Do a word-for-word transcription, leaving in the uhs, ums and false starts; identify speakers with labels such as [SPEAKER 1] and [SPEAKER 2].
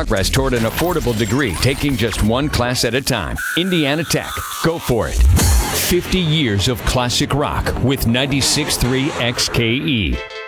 [SPEAKER 1] progress toward an affordable degree, taking just one class at a time. Indiana Tech. Go for it. fifty years of classic rock with ninety-six point three X K E.